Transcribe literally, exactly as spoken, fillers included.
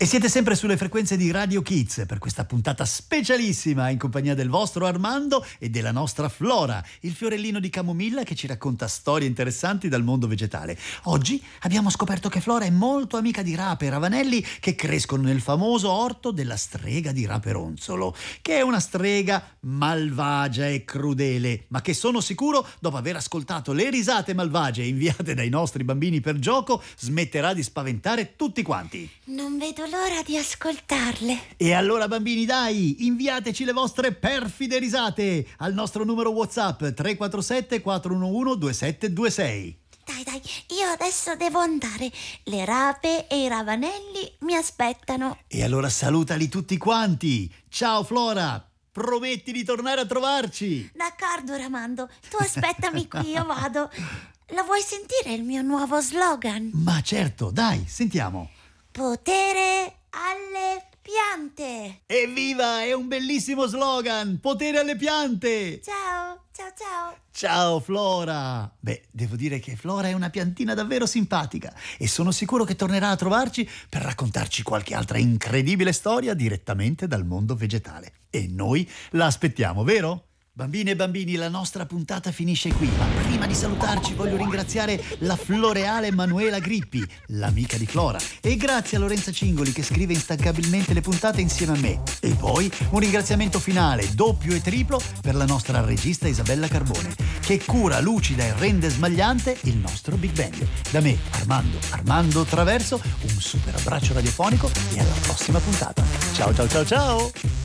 E siete sempre sulle frequenze di Radio Kids per questa puntata specialissima in compagnia del vostro Armando e della nostra Flora, il fiorellino di camomilla che ci racconta storie interessanti dal mondo vegetale. Oggi abbiamo scoperto che Flora è molto amica di rape e ravanelli che crescono nel famoso orto della strega di Raperonzolo, che è una strega malvagia e crudele, ma che sono sicuro, dopo aver ascoltato le risate malvagie inviate dai nostri bambini per gioco, smetterà di spaventare tutti quanti. Non vedo l'ora di ascoltarle. E allora bambini, dai, inviateci le vostre perfide risate al nostro numero WhatsApp tre quattro sette quattro uno uno due sette due sei. Dai, dai, io adesso devo andare. Le rape e i ravanelli mi aspettano. E allora salutali tutti quanti. Ciao Flora, prometti di tornare a trovarci. D'accordo, Ramando, tu aspettami qui, io vado. Lo vuoi sentire il mio nuovo slogan? Ma certo, dai, sentiamo. Potere alle piante. Evviva, è un bellissimo slogan! Potere alle piante! Ciao, ciao, ciao. Ciao Flora! Beh, devo dire che Flora è una piantina davvero simpatica e sono sicuro che tornerà a trovarci per raccontarci qualche altra incredibile storia direttamente dal mondo vegetale. E noi la aspettiamo, vero? Bambine e bambini, la nostra puntata finisce qui, ma prima di salutarci voglio ringraziare la floreale Manuela Grippi, l'amica di Flora, e grazie a Lorenza Cingoli che scrive instancabilmente le puntate insieme a me. E poi un ringraziamento finale, doppio e triplo, per la nostra regista Isabella Carbone, che cura lucida e rende smagliante il nostro Big Bang. Da me, Armando, Armando Traverso, un super abbraccio radiofonico e alla prossima puntata. Ciao ciao ciao ciao!